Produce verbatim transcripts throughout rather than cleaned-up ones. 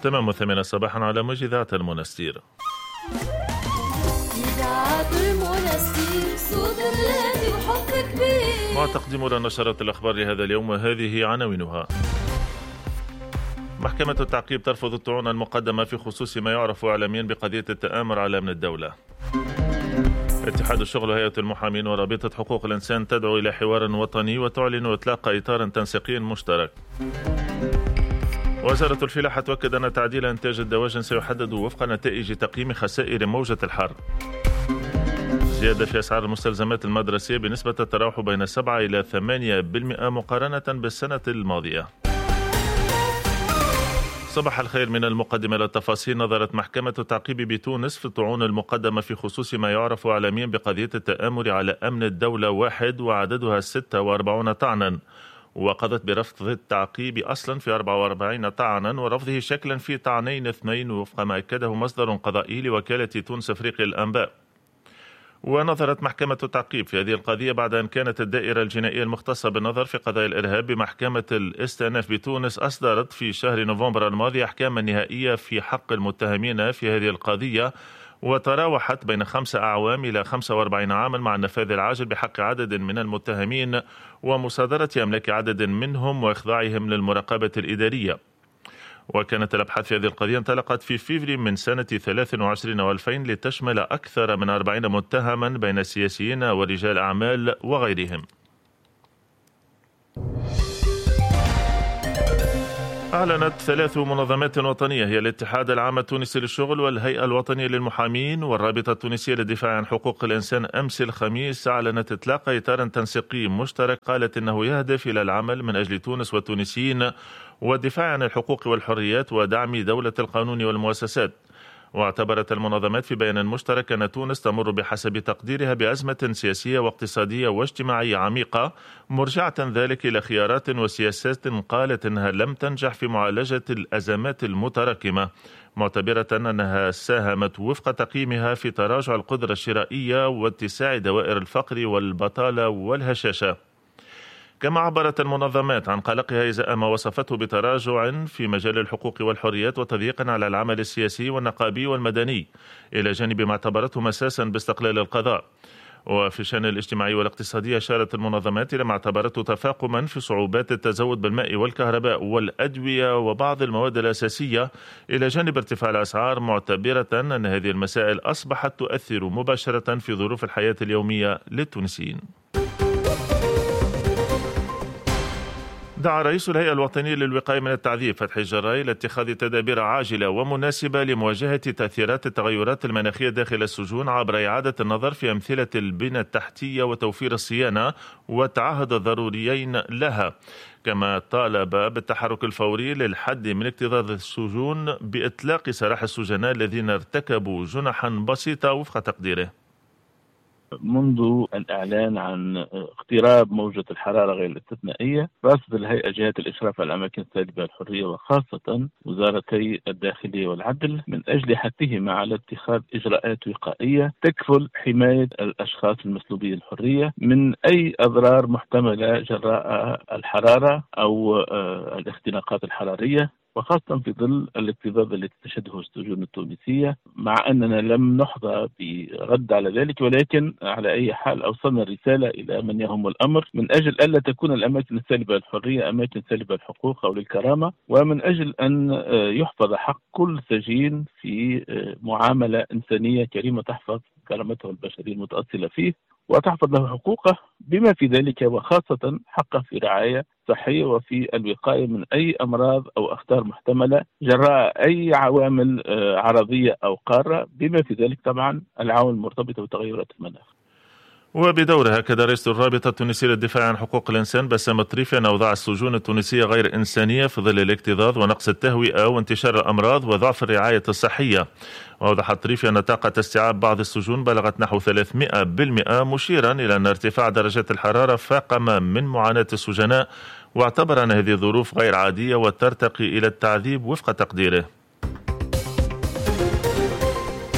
تمام الثامنة صباحا على موجة إذاعة المنستير. إذاعة المنستير صوت الذي وحب كبير. مع تقديم نشرات الأخبار لهذا اليوم وهذه عناوينها. محكمة التعقيب ترفض الطعون المقدمة في خصوص ما يعرف إعلاميا بقضية التآمر على أمن الدولة. اتحاد الشغل وهيئة المحامين ورابطة حقوق الإنسان تدعو إلى حوار وطني وتعلن إطلاق إطار تنسيقي مشترك. وزارة الفلاحة تؤكد أن تعديل إنتاج الدواجن سيحدد وفق نتائج تقييم خسائر موجة الحر. زيادة في أسعار المستلزمات المدرسية بنسبة تتراوح بين سبعة إلى ثمانية بالمئة مقارنة بالسنة الماضية. صباح الخير. من المقدمة إلى التفاصيل. نظرت محكمة التعقيب بتونس في الطعون المقدمة في خصوص ما يعرف إعلاميا بقضية التآمر على أمن الدولة واحد وعددها ستة وأربعين طعنا، وقضت برفض التعقيب أصلا في أربعة وأربعين طعنا ورفضه شكلا في طعنين اثنين وفق ما أكده مصدر قضائي لوكالة تونس أفريقيا الأنباء. ونظرت محكمة التعقيب في هذه القضية بعد أن كانت الدائرة الجنائية المختصة بالنظر في قضايا الإرهاب بمحكمة الاستئناف بتونس أصدرت في شهر نوفمبر الماضي أحكاما نهائية في حق المتهمين في هذه القضية، وتراوحت بين خمسة أعوام إلى خمسة وأربعين عاما مع النفاذ العاجل بحق عدد من المتهمين ومصادرة أملاك عدد منهم وإخضاعهم للمراقبة الإدارية. وكانت الأبحاث في هذه القضية انطلقت في فيفري من سنة ثلاث وعشرين وألفين لتشمل أكثر من أربعين متهما بين سياسيين ورجال أعمال وغيرهم. أعلنت ثلاث منظمات وطنية هي الاتحاد العام التونسي للشغل والهيئة الوطنية للمحامين والرابطة التونسية للدفاع عن حقوق الإنسان أمس الخميس أعلنت إطلاق إطار تنسيقي مشترك قالت إنه يهدف إلى العمل من أجل تونس والتونسيين والدفاع عن الحقوق والحريات ودعم دولة القانون والمؤسسات. واعتبرت المنظمات في بيان مشترك أن تونس تمر بحسب تقديرها بأزمة سياسية واقتصادية واجتماعية عميقة، مرجعة ذلك إلى خيارات وسياسات قالت أنها لم تنجح في معالجة الأزمات المتراكمة، معتبرة أنها ساهمت وفق تقييمها في تراجع القدرة الشرائية واتساع دوائر الفقر والبطالة والهشاشة. كما عبرت المنظمات عن قلقها إزاء ما وصفته بتراجع في مجال الحقوق والحريات وتضييقا على العمل السياسي والنقابي والمدني، إلى جانب ما اعتبرته مساسا باستقلال القضاء. وفي الشأن الاجتماعي والاقتصادي أشارت المنظمات إلى ما اعتبرته تفاقما في صعوبات التزود بالماء والكهرباء والأدوية وبعض المواد الأساسية، إلى جانب ارتفاع الأسعار، معتبرة أن هذه المسائل أصبحت تؤثر مباشرة في ظروف الحياة اليومية للتونسيين. دعا رئيس الهيئة الوطنية للوقاية من التعذيب فتحي الجراي لاتخاذ تدابير عاجلة ومناسبة لمواجهة تأثيرات التغيرات المناخية داخل السجون عبر إعادة النظر في أمثلة البنى التحتية وتوفير الصيانة والتعهد الضروريين لها. كما طالب بالتحرك الفوري للحد من اكتظاظ السجون بإطلاق سراح السجناء الذين ارتكبوا جنحا بسيطة وفق تقديره. منذ الإعلان عن اقتراب موجة الحرارة غير الاستثنائية، رصد الهيئة جهات الإشراف على الأماكن السالبة الحرية وخاصة وزارتي الداخلية والعدل من أجل حثهما على اتخاذ إجراءات وقائية تكفل حماية الأشخاص المسلوبين الحرية من أي أضرار محتملة جراء الحرارة أو الاختناقات الحرارية، وخاصة في ظل الاكتظاظ التي تشهده السجون التونسية، مع أننا لم نحظى برد على ذلك، ولكن على أي حال أوصلنا الرسالة إلى من يهم الأمر من أجل ألا تكون الأماكن السالبة للحرية أماكن سالبة للحقوق أو للكرامة، ومن أجل أن يحفظ حق كل سجين في معاملة إنسانية كريمة تحفظ كرامته البشرية المتأصلة فيه وتحفظ له حقوقه، بما في ذلك وخاصة حقه في رعاية صحية وفي الوقاية من أي أمراض أو أخطار محتملة جراء أي عوامل عرضية أو قارة، بما في ذلك طبعا العوامل المرتبطة بتغيرات المناخ. وبدورها كذا رئيس الرابطة التونسية للدفاع عن حقوق الإنسان بسام طريفي أن أوضاع السجون التونسية غير إنسانية في ظل الاكتظاظ ونقص التهوئة وانتشار الأمراض وضعف الرعاية الصحية. وأوضح طريفي أن طاقة استيعاب بعض السجون بلغت نحو ثلاثمئة بالمئة، مشيرا إلى أن ارتفاع درجات الحرارة فاقم من معاناة السجناء، واعتبر أن هذه الظروف غير عادية وترتقي إلى التعذيب وفق تقديره.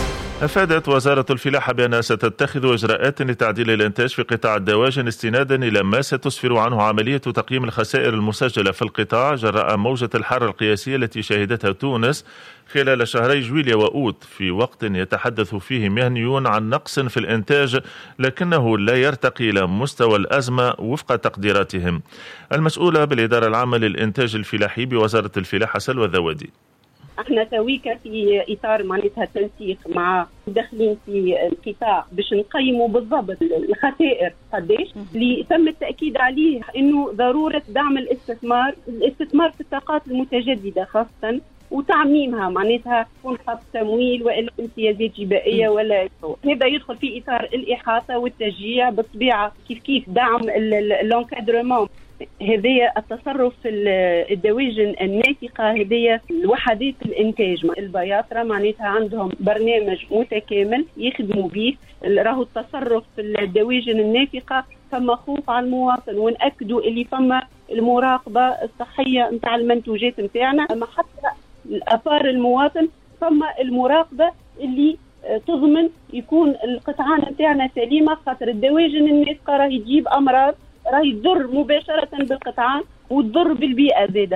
أفادت وزارة الفلاحة بأنها ستتخذ إجراءات لتعديل الإنتاج في قطاع الدواجن استنادا إلى ما ستسفر عنه عملية تقييم الخسائر المسجلة في القطاع جراء موجة الحر القياسية التي شهدتها تونس خلال شهري جويليا وأوت، في وقت يتحدث فيه مهنيون عن نقص في الإنتاج لكنه لا يرتقي إلى مستوى الأزمة وفق تقديراتهم. المسؤولة بالإدارة العامة للإنتاج الفلاحي بوزارة الفلاحة سلوى الذوادي: احنا تويكا في اطار معناتها تنسيق مع داخلين في القطاع باش نقيموا بالضبط الخسائر قديش اللي تم التاكيد عليه انه ضروره دعم الاستثمار الاستثمار في الطاقات المتجدده خاصه وتعميمها، معناتها تكون خط تمويل والا امتيازات جبائيه ولا هذا يدخل في اطار الاحاطه والتشجيع بالطبيعه كيف كيف دعم اللونكادرمون. هذه التصرف في الدواجن النافقة، هذه الوحدات الإنتاج البياطرة معناتها عندهم برنامج متكامل يخدموا به. راهو التصرف في الدواجن النافقة فما خوف على المواطن، ونأكدوا اللي فما المراقبة الصحية نتاع المنتوجات نتاعنا، أما حتى الأثار المواطن فما المراقبة اللي تضمن يكون القطعان نتاعنا سليمة، خاطر الدواجن النافقة راهي تجيب أمراض راهي تضر مباشرة بالقطعان وتضر بالبيئة زادة.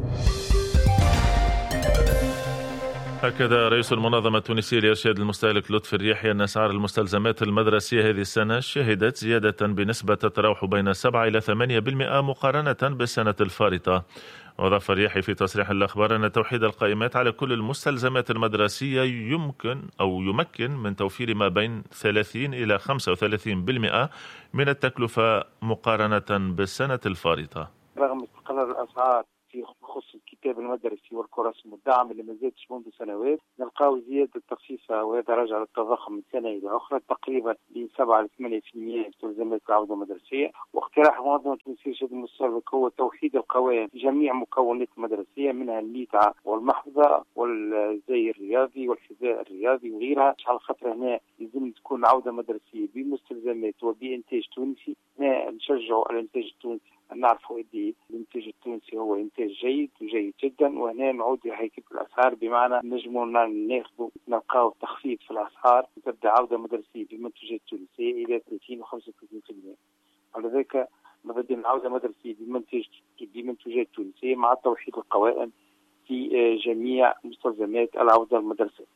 هكذا رئيس المنظمة التونسية لإرشاد المستهلك لطفي الريحي أن أسعار المستلزمات المدرسية هذه السنة شهدت زيادة بنسبة تتراوح بين سبعة إلى ثمانية بالمئة مقارنة بالسنة الفارطة. وأضاف الريحي في تصريح الأخبار أن توحيد القائمات على كل المستلزمات المدرسية يمكن أو يمكن من توفير ما بين ثلاثين إلى خمسة وثلاثين بالمئة من التكلفة مقارنة بالسنة الفارطة. رغم استقرار الأسعار في خصوص الكتاب المدرسي والكراسي والدعم اللي ما زادش منذ سنوات، نلقاو زيادة تخفيفة وهذا راجع للتضخم من سنة إلى أخرى تقريبا بين سبعة إلى ثمانية بالمئة مستلزمات العودة المدرسية. واقتراح منظمة التونسية لإرشاد المستهلك هو توحيد القوائم في جميع مكونات المدرسية منها الميتعة والمحفظة والزي الرياضي والحذاء الرياضي وغيرها، على خاطر هنا لازم تكون عودة مدرسية بمستلزمات وبإنتاج تونسي. هنا نشجعوا الإنتاج التونسي، نعرفوا قد الانتاج التونسي هو انتاج جيد وجيد جدا، وهنا نعود لهيكله الاسعار بمعنى نجموا ناخذوا نلقاو تخفيض في الاسعار تبدا عوده مدرسيه بالمنتوجات التونسيه الى ثلاثين وخمسة وثلاثين بالمئة. ولذلك نبدا العوده مدرسيه بالمنتوج بالمنتوجات التونسيه مع توحيد القوائم في جميع مستلزمات العوده المدرسيه.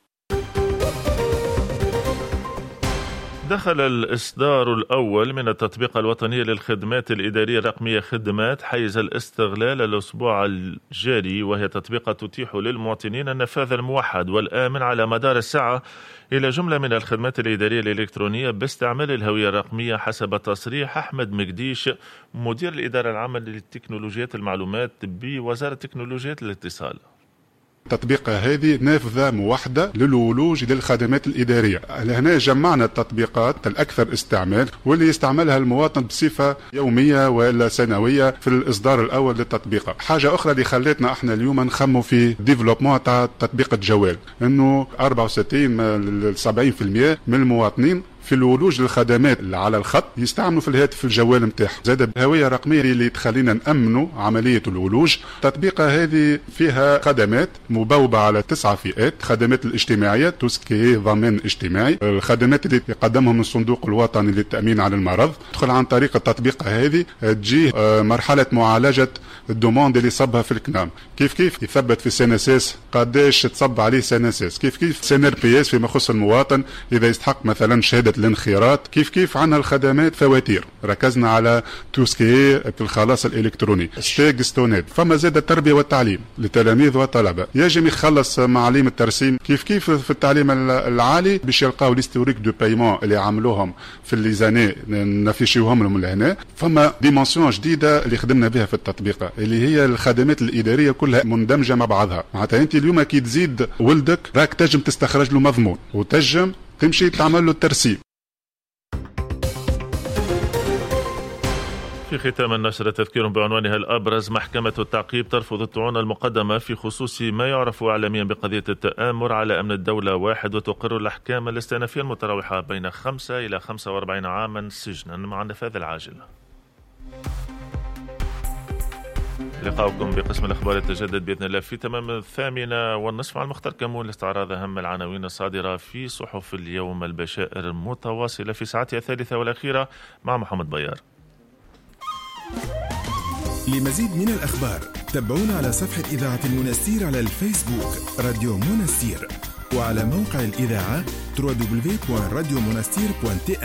دخل الإصدار الأول من التطبيق الوطني للخدمات الإدارية الرقمية خدمات حيز الاستغلال الأسبوع الجاري، وهي تطبيق تتيح للمواطنين النفاذ الموحد والآمن على مدار الساعة إلى جملة من الخدمات الإدارية الإلكترونية باستعمال الهوية الرقمية، حسب تصريح أحمد مقديش مدير الإدارة العامة للتكنولوجيات المعلومات بوزارة تكنولوجيات الاتصال. تطبيق هذه نافذة موحدة للولوج للخدمات الإدارية. هنا جمعنا التطبيقات الأكثر استعمال واللي يستعملها المواطن بصفة يومية ولا سنوية في الإصدار الأول للتطبيق. حاجة أخرى اللي خلتنا احنا اليوم نخمو في ديفلوبمون تاع تطبيق الجوال، إنه أربعة وستين إلى سبعين بالمئة من المواطنين في الولوج للخدمات اللي على الخط يستعملوا في الهاتف الجوال نتاعهم. زاد بهوية رقمية اللي تخلينا نأمنوا عملية الولوج. التطبيقة هذه فيها خدمات مبوبة على تسعة فئات: خدمات الاجتماعية توسكي ضمان اجتماعي، الخدمات اللي يقدمهم الصندوق الوطني للتأمين على المرض. تدخل عن طريق التطبيق هذه تجي مرحلة معالجة الدوموند اللي صبها في الكنام، كيف كيف يثبت في سنساس قداش تصب عليه سنساس، كيف كيف سنر بي اس فيما يخص المواطن إذا يستحق مثلا شهادة الانخراط، كيف كيف عندنا الخدمات فواتير ركزنا على توسكي في الخلاص الالكتروني، ستيك ستونات. فما زاد التربيه والتعليم للتلاميذ والطلبه، يجب يخلص معاليم الترسيم كيف كيف في التعليم العالي باش يلقاو ليستوريك دو بايمون اللي عملوهم في الليزاني نفيشيوهم لهم لهنا. فما ديمونسيون جديده اللي خدمنا بها في التطبيق اللي هي الخدمات الاداريه كلها مندمجه مع بعضها. معناتها انت اليوم كي تزيد ولدك راك تنجم تستخرج له مضمون وتنجم تمشي تعمل له الترسيم. في ختام النشرة تذكير بعنوانها الأبرز: محكمة التعقيب ترفض الطعون المقدمة في خصوص ما يعرف إعلاميا بقضية التآمر على أمن الدولة واحد، وتقر الأحكام الاستئنافية المتراوحة بين خمسة إلى خمسة وأربعين عاما سجنا مع النفاذ العاجل. لقاؤكم بقسم الأخبار يتجدد بإذن الله في تمام الثامنة والنصف مع المختار كمون لاستعراض أهم العناوين الصادرة في صحف اليوم. البشائر متواصلة في ساعتها الثالثة والأخيرة مع محمد بيار. لمزيد من الأخبار تابعونا على صفحة إذاعة المنستير على الفيسبوك راديو منستير، وعلى موقع الإذاعة دبليو دبليو دبليو دوت راديو منستير دوت تي